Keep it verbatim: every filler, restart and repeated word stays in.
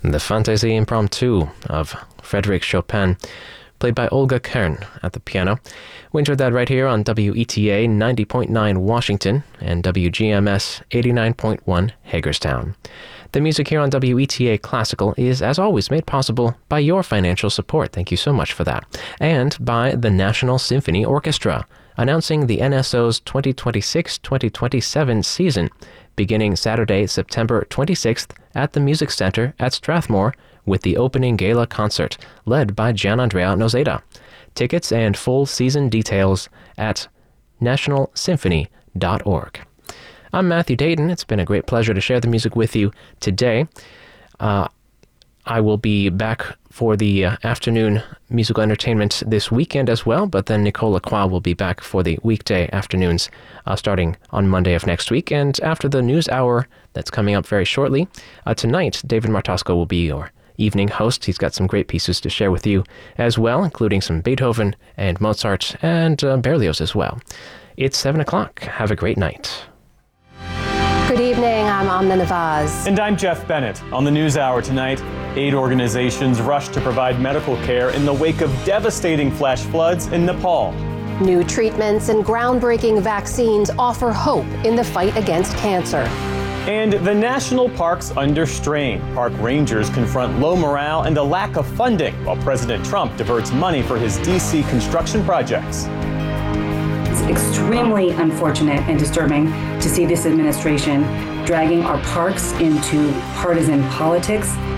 the Fantaisie Impromptu of Frédéric Chopin, played by Olga Kern at the piano. We enjoyed that right here on W E T A ninety point nine Washington and W G M S eighty-nine point one Hagerstown. The music here on W E T A Classical is, as always, made possible by your financial support. Thank you so much for that. And by the National Symphony Orchestra, announcing the N S O's twenty twenty-six twenty twenty-seven season, beginning Saturday, September twenty-sixth at the Music Center at Strathmore with the opening gala concert led by Gianandrea Nozeda. Tickets and full season details at national symphony dot org. I'm Matthew Dayton. It's been a great pleasure to share the music with you today. Uh, I will be back for the uh, afternoon musical entertainment this weekend as well, but then Nicole Lacroix will be back for the weekday afternoons uh, starting on Monday of next week. And after the news hour that's coming up very shortly, uh, tonight David Martosco will be your evening host. He's got some great pieces to share with you as well, including some Beethoven and Mozart and uh, Berlioz as well. It's seven o'clock. Have a great night. Good evening, I'm Amna Nawaz. And I'm Jeff Bennett. On the NewsHour tonight, aid organizations rush to provide medical care in the wake of devastating flash floods in Nepal. New treatments and groundbreaking vaccines offer hope in the fight against cancer. And the national parks under strain. Park rangers confront low morale and a lack of funding, while President Trump diverts money for his D C construction projects. It's extremely unfortunate and disturbing to see this administration dragging our parks into partisan politics